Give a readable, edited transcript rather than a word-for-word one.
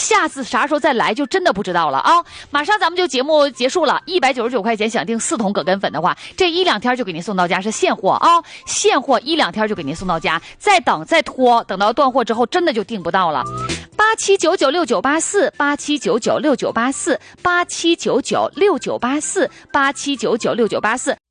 下次啥时候再来就真的不知道了啊！马上咱们就节目结束了，199块钱想订4桶葛根粉的话，这1-2天就给您送到家，是现货啊，现货1-2天就给您送到家，再等再拖，等到断货之后真的就订不到了。87996984，87996984，87996984，87996984。